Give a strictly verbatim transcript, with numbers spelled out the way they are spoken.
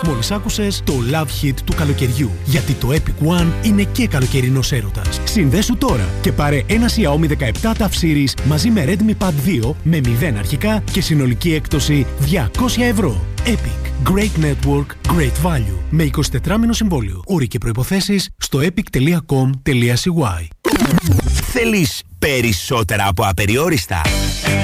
Μόλις άκουσες το Love Hit του καλοκαιριού. Γιατί το Epic One είναι και καλοκαιρινός έρωτας. Συνδέσου τώρα και πάρε ένα Xiaomi δεκαεπτά Tough Series μαζί με Redmi Pad δύο με μηδέν αρχικά και συνολική έκπτωση διακόσια ευρώ. Epic. Great Network, Great Value. Με εικοσιτετράμηνο συμβόλαιο. Όροι και προϋποθέσεις στο epic τελεία com τελεία c y. Θέλεις περισσότερα από απεριόριστα?